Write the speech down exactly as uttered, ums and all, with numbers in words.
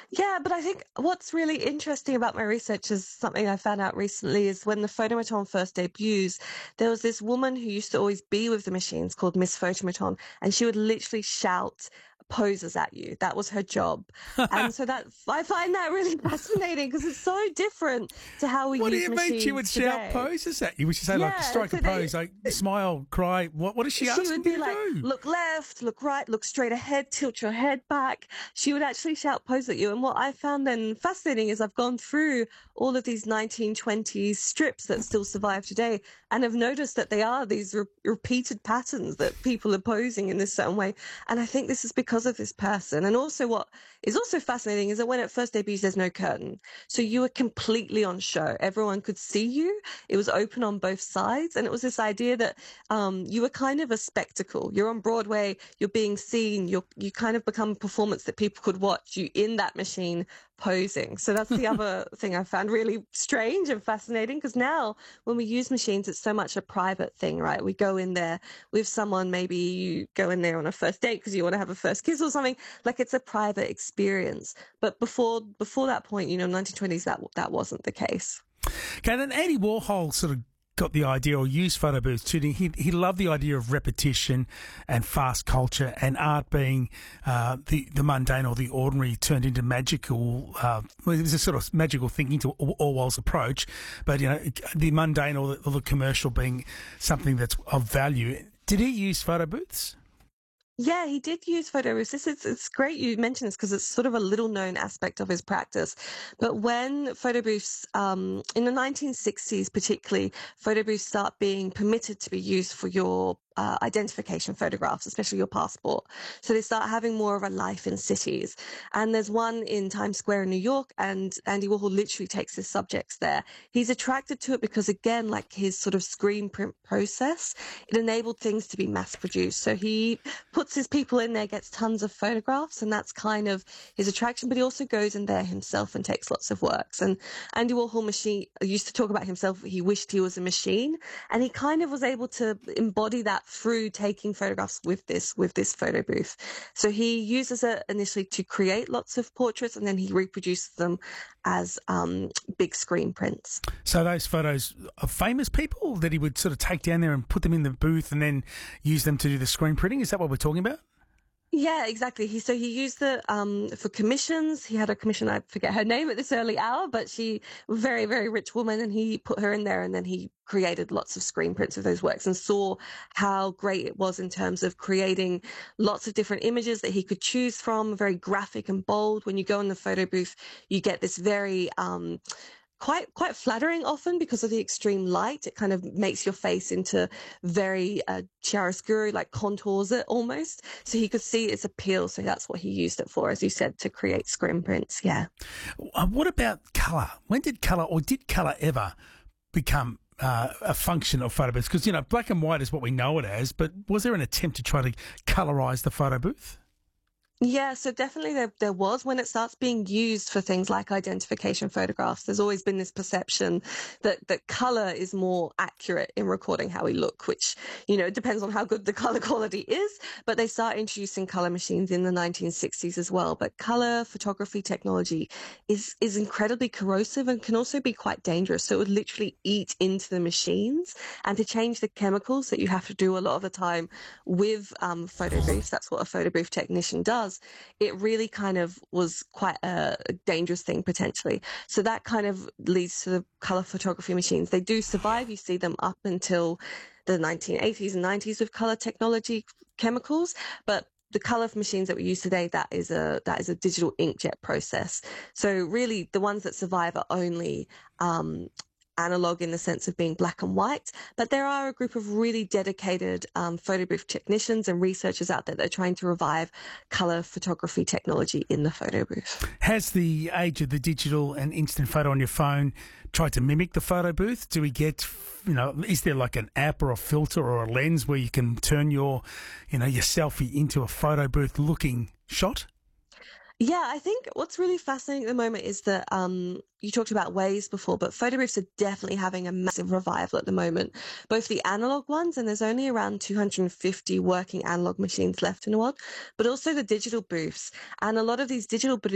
Yeah, but I think what's really interesting about my research is something I found out recently is when the Photomaton first debuts, there was this woman who used to always be with the machines called Miss Photomaton, and she would literally shout poses at you. That was her job. And so that I find that really fascinating because it's so different to how we What do use you mean she machines would today. shout poses at you? Would she say, like, Yeah, strike so a they, pose, like, smile, cry? What What is she she asking would be you to like, do? look left, look right, look straight ahead, tilt your head back. She would actually shout pose at you. And what I found then fascinating is I've gone through all of these nineteen twenties strips that still survive today and have noticed that they are these re- repeated patterns that people are posing in this certain way. And I think this is because of this person. And also what is also fascinating is that when it first debuts, there's no curtain. So you were completely on show. Everyone could see you. It was open on both sides. And it was this idea that um, you were kind of a spectacle. You're on Broadway, you're being seen, you're, you kind of become a performance that people could watch you in that machine posing. So that's the other thing I found really strange and fascinating because now when we use machines, it's so much a private thing, right? We go in there with someone, maybe you go in there on a first date because you want to have a first kiss or something. Like it's a private experience. But before before that point, you know, nineteen twenties, that that wasn't the case. Okay, then Andy Warhol sort of got the idea or used photo booths too. He, he loved the idea of repetition and fast culture and art being uh, the, the mundane or the ordinary turned into magical. Uh, well, it was a sort of magical thinking to Orwell's approach, but, you know, the mundane or the, or the commercial being something that's of value. Did he use photo booths? Yeah, he did use photo booths. This is, it's great you mentioned this because it's sort of a little known aspect of his practice. But when photo booths, um, in the nineteen sixties particularly, photo booths start being permitted to be used for your uh, identification photographs, especially your passport. So they start having more of a life in cities. And there's one in Times Square in New York, and Andy Warhol literally takes his subjects there. He's attracted to it because, again, like his sort of screen print process, it enabled things to be mass produced. So he puts his people in there, gets tons of photographs, and that's kind of his attraction. But he also goes in there himself and takes lots of works. And Andy Warhol machine used to talk about himself. He wished he was a machine, and he kind of was able to embody that through taking photographs with this with this photo booth. So he uses it initially to create lots of portraits, and then he reproduces them as um, big screen prints. So those photos of famous people that he would sort of take down there and put them in the booth and then use them to do the screen printing, is that what we're talking about? Yeah, exactly. He so he used the um for commissions. He had a commission, I forget her name at this early hour, but she was a very, very rich woman, and he put her in there, and then he created lots of screen prints of those works and saw how great it was in terms of creating lots of different images that he could choose from, very graphic and bold. When you go in the photo booth, you get this very um quite quite flattering often because of the extreme light. It kind of makes your face into very uh, chiaroscuro, like contours it almost. So he could see its appeal. So that's what he used it for, as you said, to create screen prints. Yeah. Uh, what about colour? When did colour, or did colour ever become uh, a function of photo booths? Because, you know, black and white is what we know it as, but was there an attempt to try to colorise the photo booth? Yeah, so definitely there, there was. When it starts being used for things like identification photographs, there's always been this perception that, that color is more accurate in recording how we look, which, you know, depends on how good the color quality is. But they start introducing color machines in the nineteen sixties as well. But color photography technology is, is incredibly corrosive and can also be quite dangerous. So it would literally eat into the machines, and to change the chemicals that you have to do a lot of the time with um, photo booths, that's what a photo booth technician does. It really kind of was quite a dangerous thing potentially. So that kind of leads to the color photography machines. They do survive. You see them up until the nineteen eighties and nineties with color technology chemicals, but the color machines that we use today, that is a that is a digital inkjet process. So really, the ones that survive are only um, analog in the sense of being black and white, but there are a group of really dedicated um, photo booth technicians and researchers out there that are trying to revive color photography technology in the photo booth. Has the age of the digital and instant photo on your phone tried to mimic the photo booth? Do we get, you know, is there like an app or a filter or a lens where you can turn your, you know, your selfie into a photo booth looking shot? Yeah, I think what's really fascinating at the moment is that um, you talked about waves before, but photo booths are definitely having a massive revival at the moment. Both the analog ones, and there's only around two hundred fifty working analog machines left in the world, but also the digital booths. And a lot of these digital booths